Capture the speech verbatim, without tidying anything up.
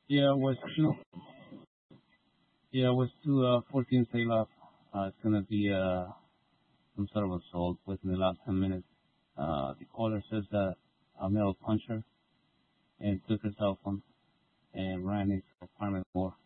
Yeah, was two. Yeah, was two uh, fourteen say left. Uh, it's gonna be uh some sort of assault within the last ten minutes. Uh, the caller says that a male punched her and took her cell phone and ran into the apartment door.